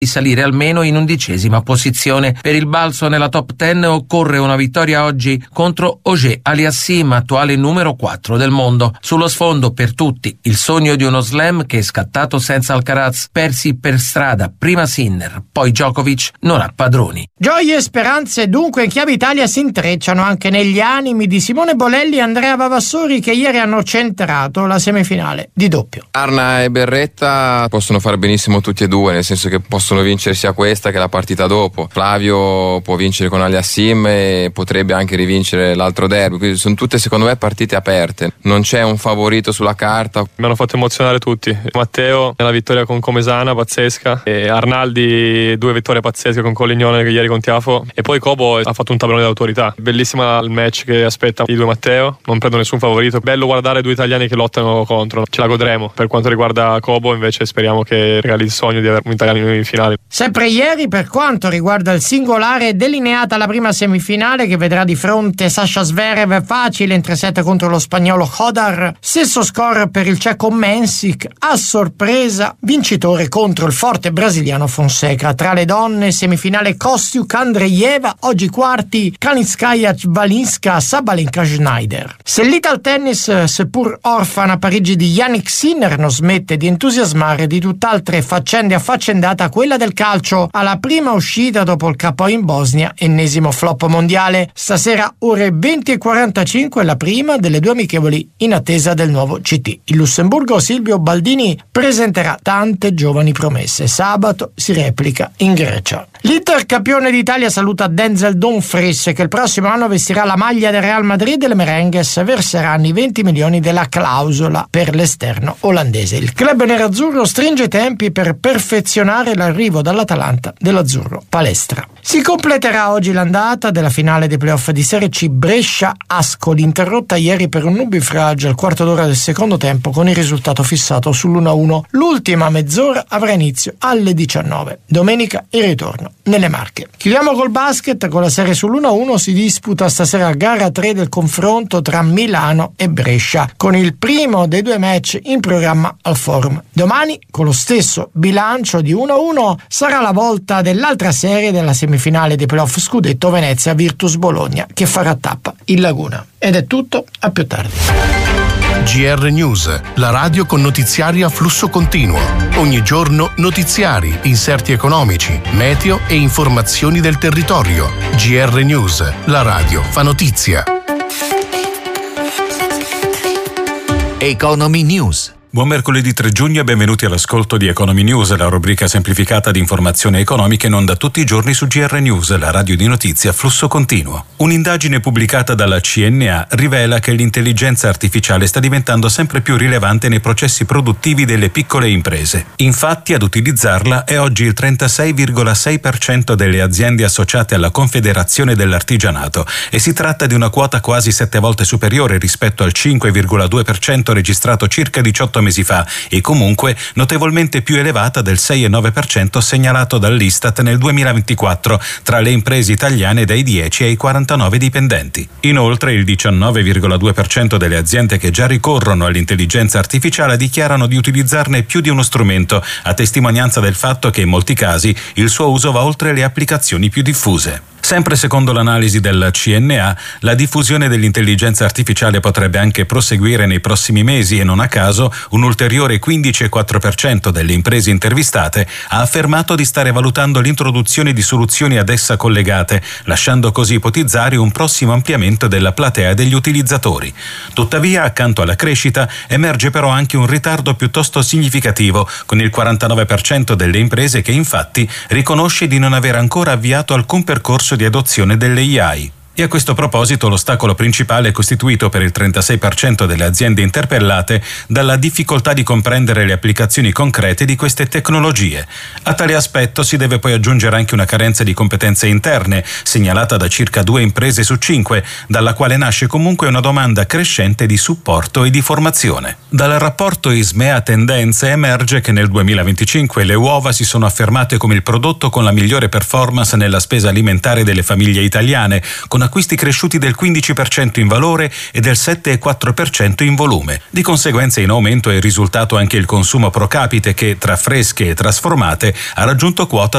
di salire almeno in 11ª posizione. Per il balzo nella top 10 occorre una vittoria oggi contro Auger Aliassime, attuale numero 4 del mondo. Sullo sfondo per tutti il sogno di uno slam che è scattato senza Alcaraz. Persi per strada, prima Sinner, poi Djokovic, non ha padroni. Gioie e speranze dunque in chiave Italia si intrecciano anche negli animi di Simone Bolelli e Andrea Vavassori, che ieri hanno centrato la semifinale di doppio. Arna e Berretta possono fare benissimo tutti e due, nel senso che possono vincere sia questa che la partita dopo. Flavio può vincere con Aliassime e potrebbe anche rivincere l'altro derby, quindi sono tutte secondo me partite aperte, non c'è un favorito sulla carta. Mi hanno fatto emozionare tutti. Matteo nella vittoria con Comesana pazzesca, e Arnaldi 2 vittorie pazzesche con Collignone che ieri con Tiafo, e poi Cobo ha fatto un tabellone d'autorità. Bellissima il match che aspetta i due Matteo, non prendo nessun favorito, bello guardare 2 italiani che lottano contro, ce la godremo. Per quanto riguarda Cobo invece speriamo che realizzi il sogno di avere un italiano in finale. Sempre ieri, per quanto riguarda il singolare, delineata la prima semifinale che vedrà di fronte Sasha Zverev, facile in 3-7 contro lo spagnolo Hodar, stesso score per il ceco Mensik, a sorpresa vincitore contro il forte brasiliano Fonseca. Tra le donne semifinale Kostiuk Andreeva, oggi quarti Kalinskaya Valinska Sabalenka Schneider. Se l'Ital Tennis, seppur orfana a Parigi di Yannick Sinner, non smette di entusiasmare di tutt'altre faccende affaccendata quella del calcio alla prima uscita dopo il KO in Bosnia, ennesimo flop mondiale. Stasera ore 20:45 la prima delle 2 amichevoli in attesa del nuovo CT. Il Lussemburgo Silvio Baldini presenterà tante giovani promesse. Sabato si replica in Grecia. L'Inter campione d'Italia saluta Denzel Dumfries, che il prossimo anno vestirà la maglia del Real Madrid, e le Merengues verseranno i 20 milioni della clausola per l'esterno olandese. Il club nerazzurro stringe i tempi per perfezionare l'arrivo dall'Atalanta dell'azzurro Palestra. Si completerà oggi l'andata della finale dei playoff di Serie C Brescia-Ascoli, interrotta ieri per un nubifragio al quarto d'ora del secondo tempo con il risultato fissato sull'1-1. L'ultima mezz'ora avrà inizio alle 19. Domenica il ritorno nelle Marche. Chiudiamo col basket. Con la serie sull'1-1 si disputa stasera gara 3 del confronto tra Milano e Brescia, con il primo dei 2 match in programma al Forum. Domani, con lo stesso bilancio di 1-1, sarà la volta dell'altra serie della semifinale dei playoff scudetto Venezia Virtus Bologna, che farà tappa in Laguna. Ed è tutto, a più tardi. GR News, la radio con notiziari a flusso continuo. Ogni giorno notiziari, inserti economici, meteo e informazioni del territorio. GR News, la radio fa notizia. Economy News. Buon mercoledì 3 giugno e benvenuti all'ascolto di Economy News, la rubrica semplificata di informazioni economiche in onda tutti i giorni su GR News, la radio di notizia a flusso continuo. Un'indagine pubblicata dalla CNA rivela che l'intelligenza artificiale sta diventando sempre più rilevante nei processi produttivi delle piccole imprese. Infatti, ad utilizzarla è oggi il 36,6% delle aziende associate alla Confederazione dell'Artigianato, e si tratta di una quota quasi 7 volte superiore rispetto al 5,2% registrato circa 18 mesi fa, e comunque notevolmente più elevata del 6,9% segnalato dall'Istat nel 2024 tra le imprese italiane dai 10 ai 49 dipendenti. Inoltre il 19,2% delle aziende che già ricorrono all'intelligenza artificiale dichiarano di utilizzarne più di uno strumento, a testimonianza del fatto che in molti casi il suo uso va oltre le applicazioni più diffuse. Sempre secondo l'analisi del CNA, la diffusione dell'intelligenza artificiale potrebbe anche proseguire nei prossimi mesi, e non a caso un ulteriore 15,4% delle imprese intervistate ha affermato di stare valutando l'introduzione di soluzioni ad essa collegate, lasciando così ipotizzare un prossimo ampliamento della platea degli utilizzatori. Tuttavia, accanto alla crescita, emerge però anche un ritardo piuttosto significativo, con il 49% delle imprese che infatti riconosce di non aver ancora avviato alcun percorso di adozione delle AI. E a questo proposito l'ostacolo principale è costituito per il 36% delle aziende interpellate dalla difficoltà di comprendere le applicazioni concrete di queste tecnologie. A tale aspetto si deve poi aggiungere anche una carenza di competenze interne, segnalata da circa 2 imprese su 5, dalla quale nasce comunque una domanda crescente di supporto e di formazione. Dal rapporto Ismea Tendenze emerge che nel 2025 le uova si sono affermate come il prodotto con la migliore performance nella spesa alimentare delle famiglie italiane, con con acquisti cresciuti del 15% in valore e del 7,4% in volume. Di conseguenza in aumento è risultato anche il consumo pro capite che, tra fresche e trasformate, ha raggiunto quota